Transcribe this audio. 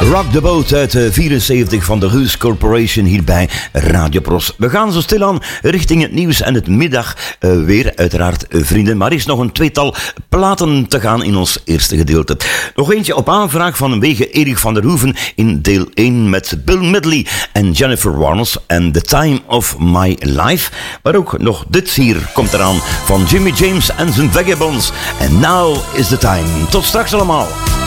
Rock the Boat uit 74 van de Heus Corporation hier bij Radio Pros. We gaan zo stilaan richting het nieuws en het middag weer, uiteraard vrienden. Maar er is nog een tweetal platen te gaan in ons eerste gedeelte. Nog eentje op aanvraag van wege Erik van der Hoeven in deel 1 met Bill Medley en Jennifer Warnes en The Time of My Life. Maar ook nog dit hier komt eraan van Jimmy James en zijn Vagabonds. And now is the time. Tot straks allemaal.